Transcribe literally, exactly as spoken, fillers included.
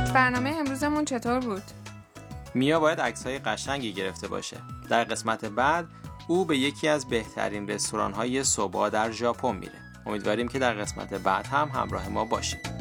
برنامه امروزمون چطور بود؟ میا باید عکس‌های قشنگی گرفته باشه. در قسمت بعد او به یکی از بهترین رستوران‌های صبح در ژاپن میره. امیدواریم که در قسمت بعد هم همراه ما باشید.